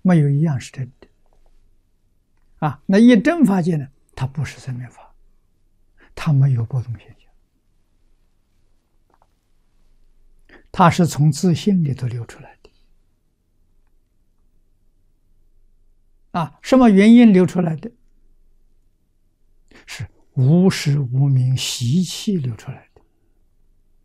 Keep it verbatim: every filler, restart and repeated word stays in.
没有一样是真的。啊，那一真法界呢，它不是生灭法，它没有波动现象，它是从自性里头流出来的。啊，什么原因流出来的？是无始无明习气流出来的。